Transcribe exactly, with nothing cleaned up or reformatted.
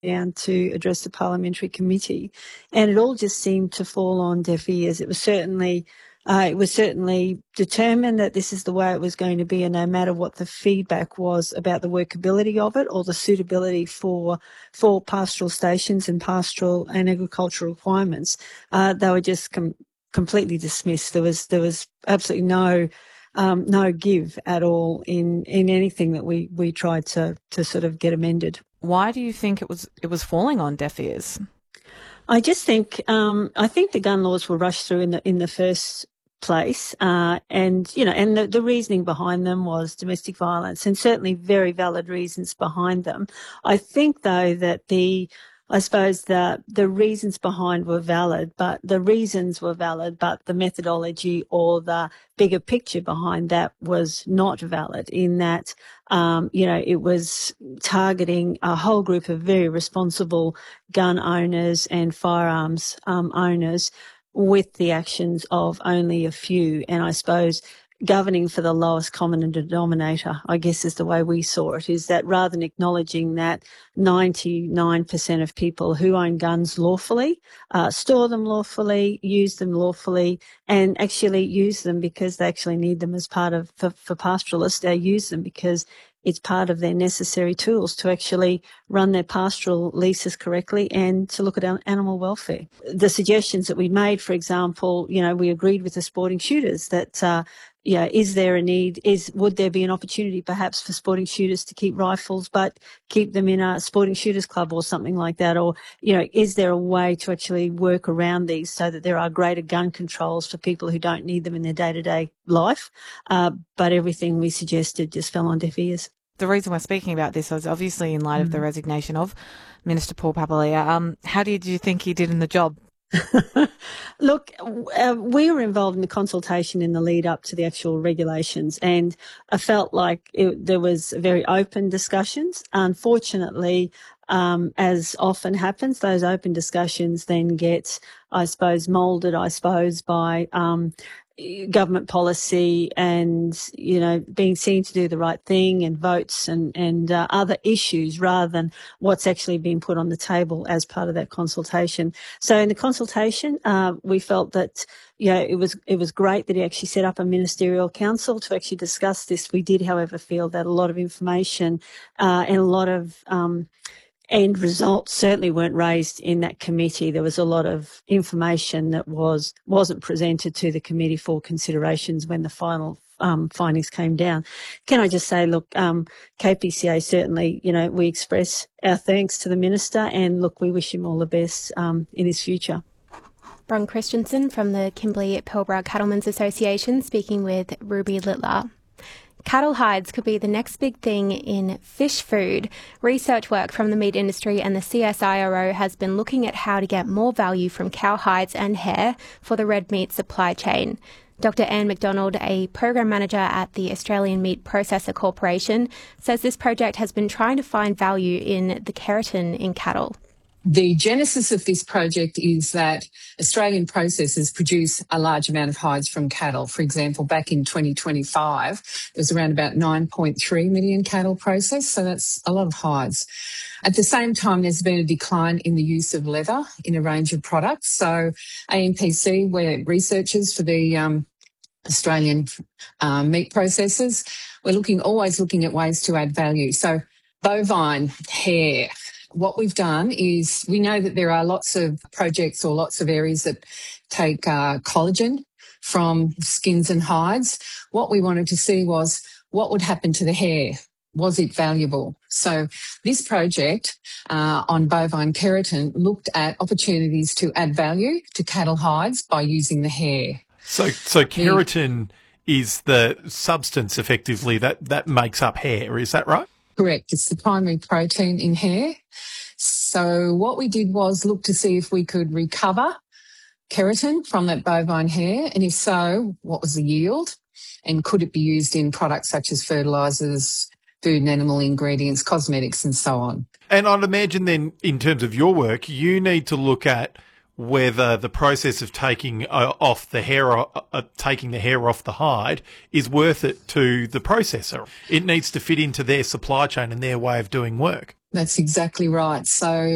down to address the parliamentary committee, and it all just seemed to fall on deaf ears. It was certainly uh, it was certainly determined that this is the way it was going to be, and no matter what the feedback was about the workability of it or the suitability for for pastoral stations and pastoral and agricultural requirements, uh, they were just com- completely dismissed. There was there was absolutely no um, no give at all in in anything that we we tried to to sort of get amended. Why do you think it was it was falling on deaf ears? I just think um, I think the gun laws were rushed through in the in the first place, uh, and you know, and the, the reasoning behind them was domestic violence, and certainly very valid reasons behind them. I think though that the I suppose the the reasons behind were valid, but the reasons were valid, but the methodology or the bigger picture behind that was not valid, in that, um, you know, it was targeting a whole group of very responsible gun owners and firearms um, owners with the actions of only a few. And I suppose governing for the lowest common denominator, I guess, is the way we saw it, is that rather than acknowledging that ninety-nine percent of people who own guns lawfully, uh, store them lawfully, use them lawfully, and actually use them because they actually need them as part of, for, for pastoralists, they use them because it's part of their necessary tools to actually run their pastoral leases correctly and to look at animal welfare. The suggestions that we made, for example, you know, we agreed with the sporting shooters that, uh, yeah, is there a need, is, would there be an opportunity perhaps for sporting shooters to keep rifles but keep them in a sporting shooters club or something like that? Or, you know, is there a way to actually work around these so that there are greater gun controls for people who don't need them in their day-to-day life? Uh, but everything we suggested just fell on deaf ears. The reason we're speaking about this is obviously in light mm. of the resignation of Minister Paul Papalia. Um, how did you think he did in the job? Look, uh, we were involved in the consultation in the lead up to the actual regulations, and I felt like it, there was very open discussions. Unfortunately, um, as often happens, those open discussions then get, I suppose, moulded, I suppose, by um, government policy and, you know, being seen to do the right thing and votes and, and uh, other issues rather than what's actually been put on the table as part of that consultation. So in the consultation, uh, we felt that, you know, it was, it was great that he actually set up a ministerial council to actually discuss this. We did, however, feel that a lot of information uh, and a lot of um, end results certainly weren't raised in that committee. There was a lot of information that was, wasn't presented to the committee for considerations when the final um, findings came down. Can I just say, look, um, K P C A certainly, you know, we express our thanks to the Minister, and look, we wish him all the best um, in his future. Bron Christensen from the Kimberley Pilbara Cattlemen's Association speaking with Ruby Littler. Cattle hides could be the next big thing in fish food. Research work from the meat industry and the C S I R O has been looking at how to get more value from cow hides and hair for the red meat supply chain. Doctor Anne McDonald, a program manager at the Australian Meat Processor Corporation, says this project has been trying to find value in the keratin in cattle. The genesis of this project is that Australian processors produce a large amount of hides from cattle. For example, back in twenty twenty-five, there was around about nine point three million cattle processed, so that's a lot of hides. At the same time, there's been a decline in the use of leather in a range of products. So A M P C, we're researchers for the um, Australian um, meat processors. We're looking, always looking at ways to add value. So bovine hair. What we've done is we know that there are lots of projects or lots of areas that take uh, collagen from skins and hides. What we wanted to see was what would happen to the hair. Was it valuable? So this project uh, on bovine keratin looked at opportunities to add value to cattle hides by using the hair. So, so keratin the, is the substance effectively that, that makes up hair, is that right? Correct. It's the primary protein in hair. So what we did was look to see if we could recover keratin from that bovine hair, and if so, what was the yield, and could it be used in products such as fertilisers, food and animal ingredients, cosmetics and so on. And I'd imagine then, in terms of your work, you need to look at whether the process of taking uh, off the hair, uh, uh, taking the hair off the hide is worth it to the processor. It needs to fit into their supply chain and their way of doing work. That's exactly right. So